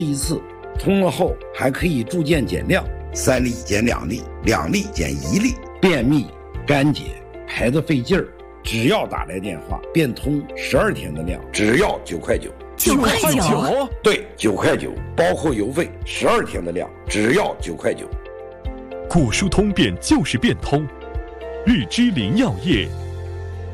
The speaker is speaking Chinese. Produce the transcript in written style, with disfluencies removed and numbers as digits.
一次，通了后还可以逐渐减量，3粒减2粒，2粒减1粒，便秘、干结、排得费劲儿，只要打来电话，变通12天的量，只要9块9。 9块9？ 对，9块9，包括邮费，12天的量，只要9块9。 古书通便就是变通，日之灵药业。